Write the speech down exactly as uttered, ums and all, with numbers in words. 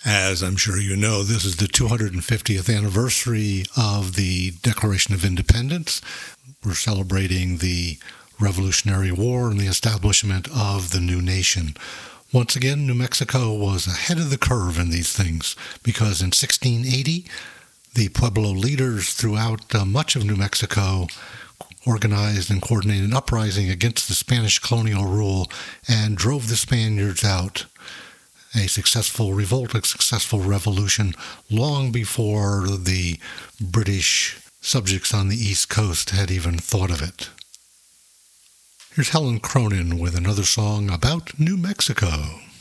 As I'm sure you know, this is the two hundred fiftieth anniversary of the Declaration of Independence. We're celebrating the Revolutionary War and the establishment of the new nation. Once again, New Mexico was ahead of the curve in these things because in sixteen eighty, the Pueblo leaders throughout uh, much of New Mexico organized and coordinated an uprising against the Spanish colonial rule and drove the Spaniards out. A successful revolt, a successful revolution, long before the British subjects on the East Coast had even thought of it. Here's Helen Cronin with another song about New Mexico.